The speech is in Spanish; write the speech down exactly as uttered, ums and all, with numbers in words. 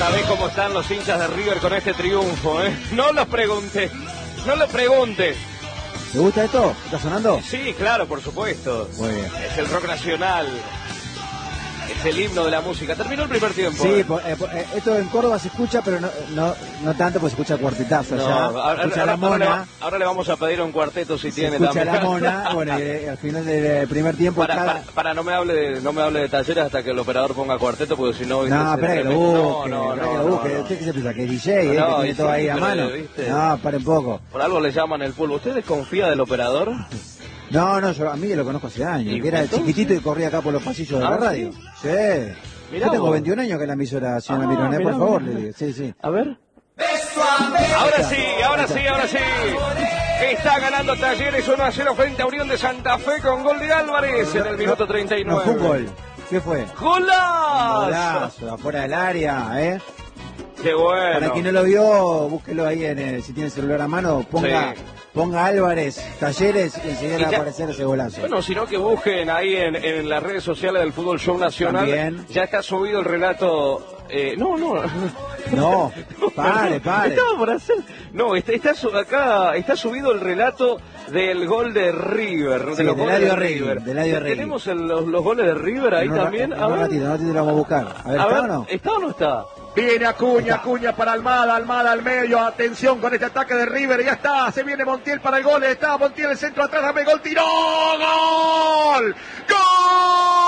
sabés cómo están los hinchas de River con este triunfo, ¿eh? No los preguntes, no lo preguntes. ¿Te gusta esto? ¿Está sonando? Sí, claro, por supuesto. Muy bien. Es el rock nacional. Es el himno de la música. Terminó el primer tiempo. Sí, ¿eh? por, eh, por, eh, esto en Córdoba se escucha, pero no, no, no tanto, porque se escucha cuartetazo No, allá. ahora, escucha ahora, la mona. ahora, le, ahora le vamos a pedir un cuarteto si se tiene escucha también. la mona. Bueno, y, eh, al final del primer tiempo... Para, cada... para, para, no me hable de, no me hable de Talleres hasta que el operador ponga cuarteto, porque si no... No, espera que lo busque, no, no, espera no, que lo busque. no, no. ¿Usted qué se piensa? ¿Que es D J? ¿Eh? No, ¿Que tiene sí, todo ahí a pero, mano? ¿viste? No, paren poco. Por algo le llaman el pulvo. ¿Usted desconfía del operador? No, no, yo a mí lo conozco hace años, ¿Y que era entonces? chiquitito y corría acá por los pasillos de ¿Ah, la radio. sí? Sí. Mirá Yo tengo vos. veintiún años que en la emisora, señora Ah, Mironé, mirá, por favor, mirá. le digo. Sí, sí. A ver. Ahora sí, ahora sí, ahora sí. Está ganando Talleres uno a cero frente a Unión de Santa Fe con gol de Álvarez en el minuto treinta y nueve. No fue un gol. ¿Qué fue? ¡Golazo! Golazo, afuera del área, ¿eh? ¡Qué bueno! Para quien no lo vio, búsquelo ahí en el, si tiene el celular a mano, ponga, Sí. ponga Álvarez, Talleres y enseguida Y va a ya- aparecer ese golazo. Bueno, sino que busquen ahí en, en las redes sociales del Fútbol Show Nacional. También. Ya está subido el relato. Eh, no, no. No, pare, pare. Estaba por hacer. No, está, está su- acá está subido el relato del gol de River. Sí, de los del goles Eladio de Regui, River. del Eladio Regui. Tenemos el- los, los goles de River ahí En un ra- también. En A un ver, ratito, en un ratito lo vamos a buscar. A ver, a ¿está ver, o no? ¿está o no está? Viene Acuña, Acuña para Almada, Almada al medio, atención con este ataque de River, ya está, se viene Montiel para el gol, está Montiel el centro atrás, dame gol, tiró, gol, gol.